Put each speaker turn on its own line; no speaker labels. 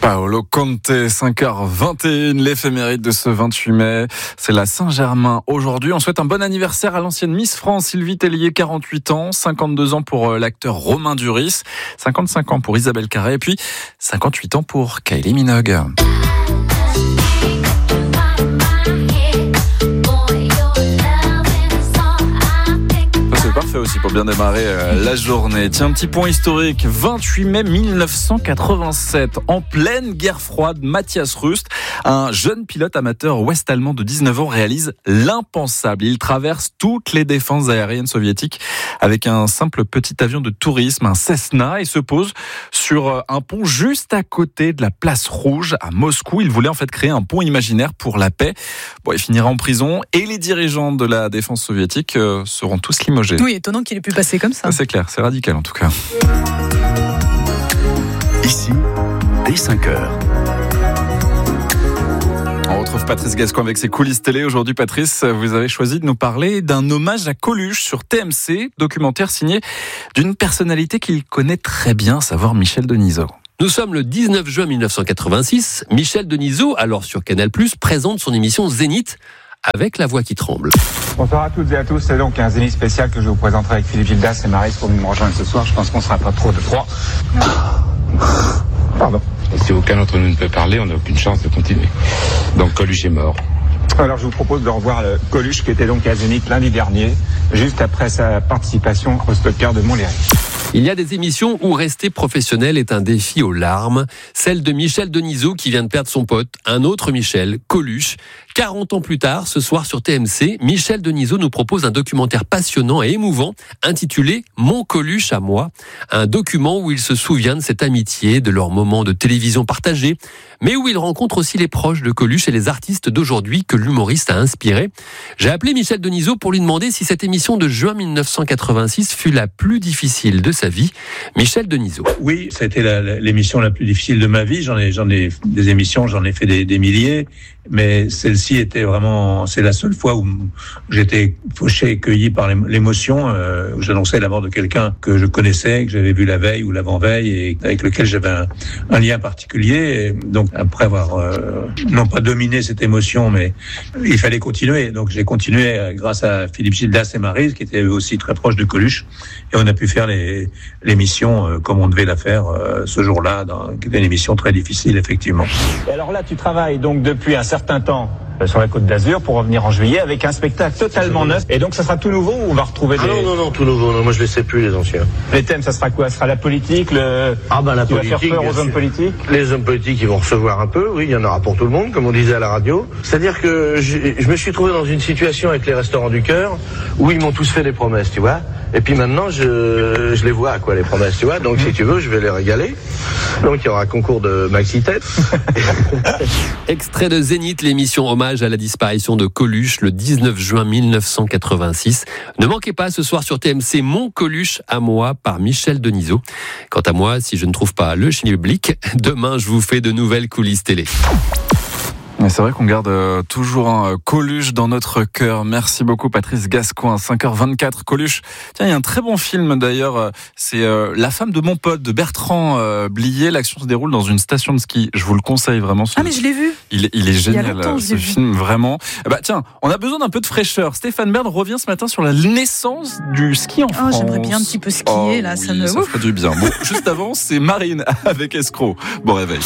Paolo Conte, 5h21, l'éphéméride de ce 28 mai. C'est la Saint-Germain aujourd'hui. On souhaite un bon anniversaire à l'ancienne Miss France, Sylvie Tellier, 48 ans, 52 ans pour l'acteur Romain Duris, 55 ans pour Isabelle Carré, et puis 58 ans pour Kylie Minogue. Parfait aussi pour bien démarrer la journée. Tiens, un petit point historique. 28 mai 1987, en pleine guerre froide, Matthias Rust, un jeune pilote amateur ouest-allemand de 19 ans, réalise l'impensable. Il traverse toutes les défenses aériennes soviétiques avec un simple petit avion de tourisme, un Cessna, et se pose sur un pont juste à côté de la place Rouge à Moscou. Il voulait en fait créer un pont imaginaire pour la paix. Bon, il finira en prison et les dirigeants de la défense soviétique seront tous limogés.
Oui, étonnant qu'il ait pu passer comme ça.
C'est clair, c'est radical en tout cas.
Ici, dès 5h.
On retrouve Patrice Gascoigne avec ses coulisses télé. Aujourd'hui, Patrice, vous avez choisi de nous parler d'un hommage à Coluche sur TMC, documentaire signé d'une personnalité qu'il connaît très bien, à savoir Michel Denisot.
Nous sommes le 19 juin 1986. Michel Denisot, alors sur Canal+, présente son émission Zénith avec la voix qui tremble.
Bonsoir à toutes et à tous, c'est donc un Zénith spécial que je vous présenterai avec Philippe Gildas et Maryse pour me rejoindre ce soir. Je pense qu'on sera pas trop de trois. Pardon.
Et si aucun d'entre nous ne peut parler, on n'a aucune chance de continuer. Donc Coluche est mort.
Alors je vous propose de revoir Coluche qui était donc à Zénith lundi dernier, juste après sa participation au Stocker de Montlhéry.
Il y a des émissions où rester professionnel est un défi aux larmes. Celle de Michel Denisot qui vient de perdre son pote, un autre Michel, Coluche. 40 ans plus tard, ce soir sur TMC, Michel Denisot nous propose un documentaire passionnant et émouvant intitulé « Mon Coluche à moi ». Un document où il se souvient de cette amitié, de leurs moments de télévision partagés, mais où il rencontre aussi les proches de Coluche et les artistes d'aujourd'hui que l'humoriste a inspirés. J'ai appelé Michel Denisot pour lui demander si cette émission de juin 1986 fut la plus difficile de sa vie. Michel Denisot.
Oui, ça a été l'émission la plus difficile de ma vie. J'en ai des émissions, j'en ai fait des milliers, mais celle-ci était vraiment, c'est la seule fois où j'étais fauché et cueilli par l'émotion, où j'annonçais la mort de quelqu'un que je connaissais, que j'avais vu la veille ou l'avant-veille et avec lequel j'avais un lien particulier. Et donc après avoir non pas dominé cette émotion, mais il fallait continuer. Donc j'ai continué grâce à Philippe Gildas et Maryse qui étaient eux aussi très proches de Coluche, et on a pu faire l'émission comme on devait la faire ce jour-là, qui était une émission très difficile effectivement.
Et alors là, tu travailles donc depuis un certain temps sur la Côte d'Azur pour revenir en juillet avec un spectacle totalement neuf. Et donc ça sera tout nouveau ou on va retrouver des...
Non, tout nouveau. Non, moi je les sais plus les anciens.
Les thèmes, ça sera quoi? Ça sera la politique,
la
tu
politique.
vas faire peur aux hommes politiques?
Les hommes politiques, ils vont recevoir un peu. Oui, il y en aura pour tout le monde, comme on disait à la radio. C'est-à-dire que je me suis trouvé dans une situation avec les Restaurants du Cœur où ils m'ont tous fait des promesses, tu vois. Et puis maintenant, je les vois, quoi, les promesses, tu vois. Donc si tu veux, je vais les régaler. Donc il y aura un concours de maxi-tête.
Extrait de Zénith, l'émission hommage à la disparition de Coluche le 19 juin 1986. Ne manquez pas ce soir sur TMC Mon Coluche à moi par Michel Denisot. Quant à moi, si je ne trouve pas le schmilblick, demain je vous fais de nouvelles coulisses télé.
Mais c'est vrai qu'on garde toujours un Coluche dans notre cœur. Merci beaucoup Patrice Gascoigne. 5h24, Coluche. Tiens, il y a un très bon film d'ailleurs. C'est La femme de mon pote de Bertrand Blier. L'action se déroule dans une station de ski. Je vous le conseille vraiment.
Mais je l'ai vu.
Il est génial ce film, vraiment. Tiens, on a besoin d'un peu de fraîcheur. Stéphane Bern revient ce matin sur la naissance du ski en France.
J'aimerais bien un petit peu skier là.
Ça ferait du bien. Bon, juste avant, c'est Marine avec Escroc. Bon réveil.